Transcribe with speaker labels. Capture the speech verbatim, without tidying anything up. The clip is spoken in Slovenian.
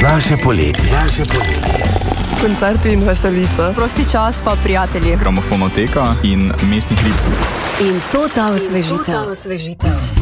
Speaker 1: Vaše poletje. Vaše poletje.
Speaker 2: Koncerti in veselica.
Speaker 3: Prosti čas pa prijatelji.
Speaker 4: Gramofonoteka in mestni hrib.
Speaker 5: In to ta osvežitev.